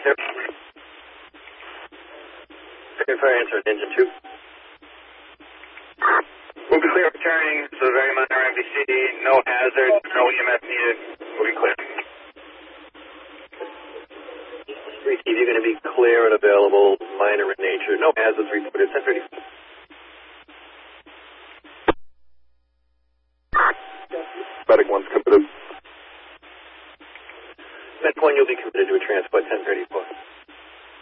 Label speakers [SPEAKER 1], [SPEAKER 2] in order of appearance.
[SPEAKER 1] there. Second fire answer, engine 2.
[SPEAKER 2] We'll be clear returning, so very minor MVC, no hazard, no EMF needed. We'll be clear.
[SPEAKER 1] 3 Steve, you're going to be clear and available, minor in nature, no hazards reported, 10:30.
[SPEAKER 3] Medic 1's committed.
[SPEAKER 1] At that point, you'll be committed to a transport, 10:34.